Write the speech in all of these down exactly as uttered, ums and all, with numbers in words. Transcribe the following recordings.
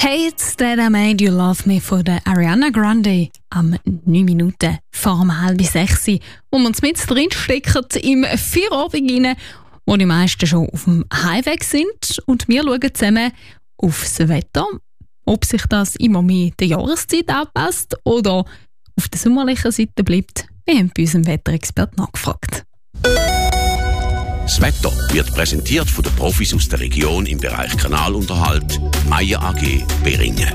Hates That I Made You Love Me von der Ariana Grande am neun Minuten vor um halb sechs, wo wir uns mit drin stecken im Feierabend rein, wo die meisten schon auf dem Heimweg sind. Und wir schauen zusammen aufs Wetter, ob sich das immer mehr der Jahreszeit anpasst oder auf der sommerlichen Seite bleibt. Wir haben bei unserem Wetterexperten nachgefragt. Das Wetter wird präsentiert von den Profis aus der Region im Bereich Kanalunterhalt, Meyer A G Beringen.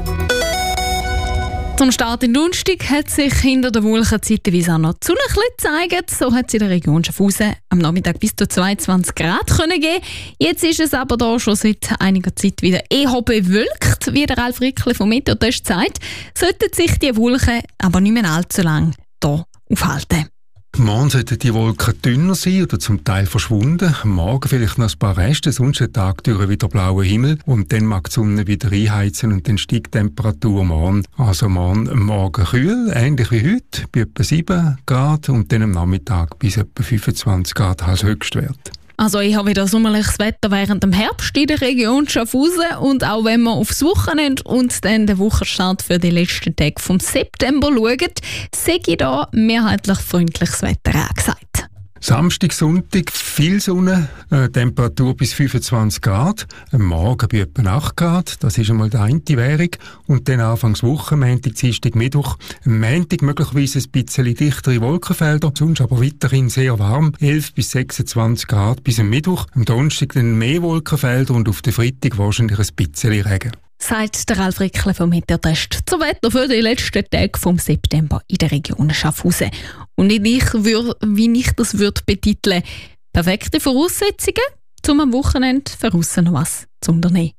Zum Start in Donnerstag hat sich hinter der Wolken zeitweise auch noch die Sonne gezeigt. So hat es in der Region Schaffhausen am Nachmittag bis zu zweiundzwanzig Grad können geben. Jetzt ist es aber da schon seit einiger Zeit wieder eher bewölkt, wie der Ralf Rickli vom Meteotest sagt. Sollten sich die Wolken aber nicht mehr allzu lange hier aufhalten. Morgen sollten die Wolken dünner sein oder zum Teil verschwunden. Morgen vielleicht noch ein paar Reste, sonst den Tag durch wieder blauer Himmel. Und dann mag die Sonne wieder einheizen und dann steigt die Temperatur morgen. Also morgen, morgen kühl, ähnlich wie heute, bei etwa sieben Grad und dann am Nachmittag bis etwa fünfundzwanzig Grad als Höchstwert. Also ich habe wieder sommerliches Wetter während dem Herbst in der Region Schaffhausen und auch wenn wir aufs Wochenende und dann den Wochenstart für die letzten Tage vom September schauen, sehe ich da mehrheitlich freundliches Wetter angesagt. Samstag, Sonntag, viel Sonne, äh, Temperatur bis fünfundzwanzig Grad, am Morgen bei etwa acht Grad, das ist einmal die eine Währung. Und dann Anfangs Woche, Montag, Dienstag, Mittwoch. Am Montag möglicherweise ein bisschen dichtere Wolkenfelder, sonst aber weiterhin sehr warm, elf bis sechsundzwanzig Grad bis am Mittwoch. Am Donnerstag dann mehr Wolkenfelder und auf den Freitag wahrscheinlich ein bisschen Regen. Sagt der Ralf Rickli vom Meteotest zum Wetter für die letzten Tage vom September in der Region Schaffhausen. Und ich würd, wie ich das würde betiteln, perfekte Voraussetzungen, um am Wochenende für aussen noch was zu unternehmen.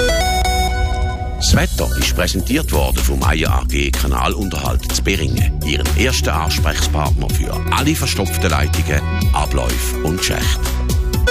Das Wetter ist präsentiert worden vom Meyer A G Kanalunterhalt zu Beringen, ihren ersten Ansprechpartner für alle verstopften Leitungen, Abläufe und Schächte.